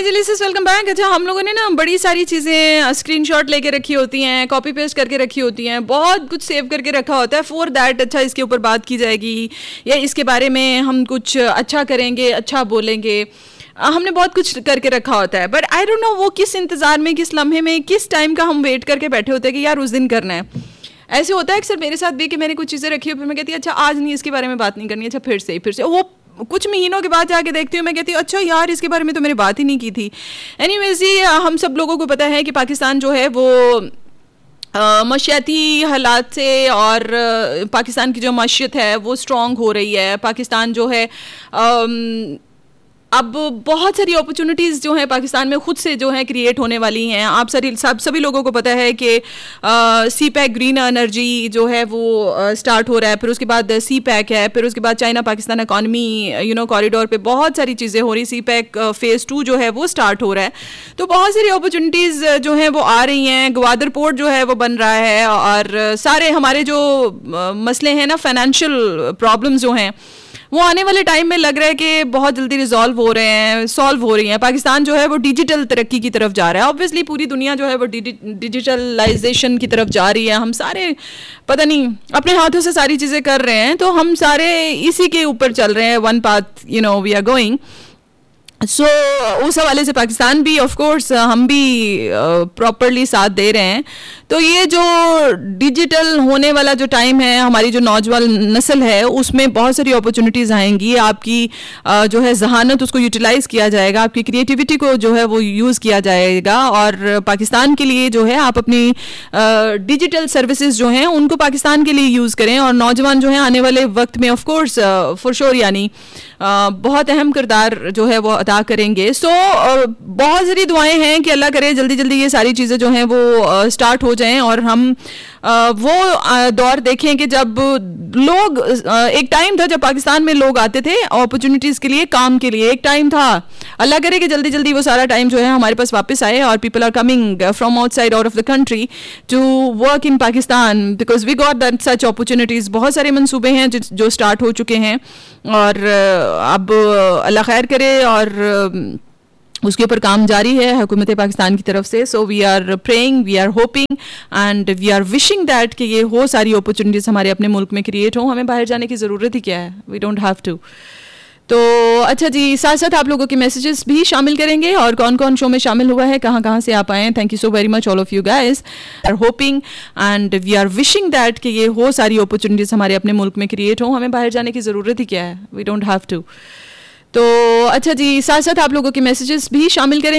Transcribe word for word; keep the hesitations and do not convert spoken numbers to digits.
हाय जेलिसिस, welcome back. अच्छा, हम लोगों ने ना बड़ी सारी चीज़ें स्क्रीनशॉट लेके रखी होती हैं, कॉपी पेस्ट करके रखी होती हैं, बहुत कुछ सेव करके रखा होता है फॉर दैट अच्छा इसके ऊपर बात की जाएगी या इसके बारे में हम कुछ अच्छा करेंगे, अच्छा बोलेंगे। हमने बहुत कुछ करके रखा होता है, बट आई डोंट नो वो किस इंतज़ार में, किस लम्हे में, किस टाइम का हम वेट करके बैठे होते हैं कि यार उस दिन करना है। ऐसे होता है अक्सर मेरे साथ भी कि मैंने कुछ चीज़ें रखी हो, फिर मैं कहती हूँ अच्छा आज नहीं इसके बारे में बात नहीं करनी, अच्छा फिर से फिर से वो कुछ महीनों के बाद जाके देखती हूँ, मैं कहती हूँ अच्छा यार इसके बारे में तो मैंने बात ही नहीं की थी। एनीवेज, ये हम सब लोगों को पता है कि पाकिस्तान जो है वो मशियाती हालात से और आ, पाकिस्तान की जो मशियत है वो स्ट्रॉन्ग हो रही है। पाकिस्तान जो है आ, अब बहुत सारी अपॉर्चुनिटीज़ जो हैं पाकिस्तान में खुद से जो हैं क्रिएट होने वाली हैं। आप सारी सब सभी लोगों को पता है कि सी पैक ग्रीन एनर्जी जो है वो स्टार्ट हो रहा है, फिर उसके बाद सी पैक है, फिर उसके बाद China Pakistan economy you know corridor पे बहुत सारी चीज़ें हो रही। सी पैक फेज़ टू जो है वो स्टार्ट हो रहा है, तो बहुत सारी अपॉर्चुनिटीज़ जो हैं वो आ रही हैं। ग्वादर पोर्ट जो है वो बन रहा है, और सारे हमारे जो मसले हैं ना, फाइनेंशियल प्रॉब्लम्स जो हैं वो आने वाले टाइम में लग रहा है कि बहुत जल्दी रिजॉल्व हो रहे हैं, सॉल्व हो रही हैं। पाकिस्तान जो है वो डिजिटल तरक्की की तरफ जा रहा है। ऑब्वियसली पूरी दुनिया जो है वो डिजिटलाइजेशन की तरफ जा रही है। हम सारे पता नहीं अपने हाथों से सारी चीज़ें कर रहे हैं, तो हम सारे इसी के ऊपर चल रहे हैं। One path you know we are going. So so, उस हवाले से पाकिस्तान भी ऑफ कोर्स हम भी प्रॉपरली uh, साथ दे रहे हैं। तो ये जो डिजिटल होने वाला जो टाइम है, हमारी जो नौजवान नस्ल है उसमें बहुत सारी अपॉर्चुनिटीज़ आएंगी। आपकी uh, जो है जहानत उसको यूटिलाइज़ किया जाएगा, आपकी क्रिएटिविटी को जो है वो यूज़ किया जाएगा, और पाकिस्तान के लिए जो है आप अपनी डिजिटल uh, सर्विसेज जो हैं उनको पाकिस्तान के लिए यूज़ करें। और नौजवान जो हैं आने वाले वक्त में ऑफ कोर्स फॉर श्योर यानी uh, बहुत अहम किरदार जो है वो अदा करेंगे। सो so, uh, बहुत सारी दुआएं हैं कि अल्लाह करे जल्दी जल्दी ये सारी चीज़ें जो हैं वो स्टार्ट uh, हो जाएं, और हम Uh, वो uh, दौर देखें कि जब लोग uh, एक टाइम था जब पाकिस्तान में लोग आते थे अपॉर्चुनिटीज़ के लिए, काम के लिए। एक टाइम था, अल्लाह करे कि जल्दी जल्दी वो सारा टाइम जो है हमारे पास वापस आए, और people are coming from outside out of the country to work in Pakistan because we got that such opportunities. बहुत सारे मंसूबे हैं जो, जो स्टार्ट हो चुके हैं, और uh, अब अल्लाह खैर करे और uh, उसके ऊपर काम जारी है हुकूमत पाकिस्तान की तरफ से। So we are praying, we are hoping and we are wishing that कि ये हो सारी अपॉर्चुनिटीज़ हमारे अपने मुल्क में क्रिएट हो। हमें बाहर जाने की ज़रूरत ही क्या है, वी डोंट हैव टू। तो अच्छा जी, साथ साथ आप लोगों के मैसेजेस भी शामिल करेंगे, और कौन कौन शो में शामिल हुआ है, कहाँ कहाँ से आप आए हैं। Thank you so very much all of you guys. Are hoping and we are wishing that कि ये हो सारी अपॉर्चुनिटीज़ हमारे अपने मुल्क में क्रिएट हो। हमें बाहर जाने की ज़रूरत ही क्या है, वी डोंट हैव टू। तो अच्छा जी, साथ साथ आप लोगों के मैसेजेस भी शामिल करें।